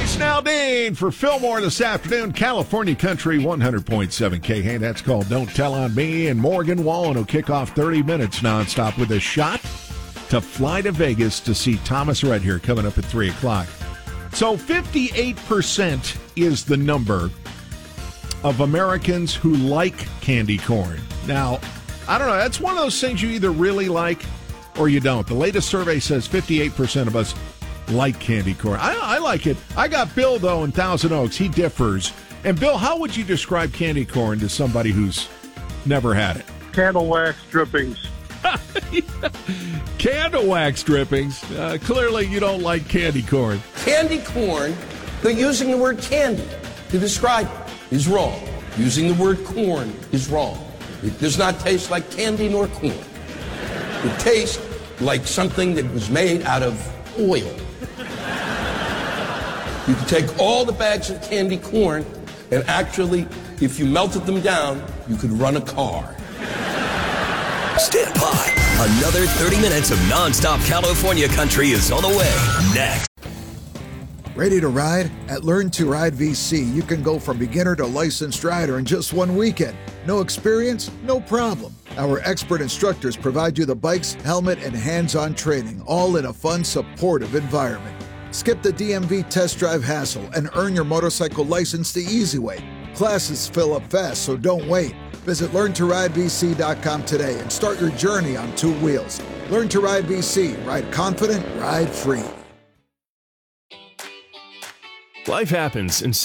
It's now Dean for Fillmore this afternoon. California Country 100.7 Hey, that's called Don't Tell on Me. And Morgan Wallen will kick off 30 minutes nonstop with a shot to fly to Vegas to see Thomas Rhett here coming up at 3 o'clock. So 58% is the number of Americans who like candy corn. Now, I don't know. That's one of those things you either really like or you don't. The latest survey says 58% of us like candy corn. I like it. I got Bill, though, in Thousand Oaks. He differs. And, Bill, how would you describe candy corn to somebody who's never had it? Candle wax drippings. Candle wax drippings. Clearly, you don't like candy corn. Candy corn, but using the word candy to describe it is wrong. Using the word corn is wrong. It does not taste like candy nor corn. It tastes like something that was made out of oil. You could take all the bags of candy corn and actually, if you melted them down, you could run a car. Stand by. Another 30 minutes of nonstop California country is on the way. Next. Ready to ride? At Learn to Ride VC, you can go from beginner to licensed rider in just one weekend. No experience? No problem. Our expert instructors provide you the bikes, helmet, and hands-on training, all in a fun, supportive environment. Skip the DMV test drive hassle and earn your motorcycle license the easy way. Classes fill up fast, so don't wait. Visit LearnToRideVC.com today and start your journey on two wheels. Learn to Ride VC. Ride confident, ride free. Life happens, and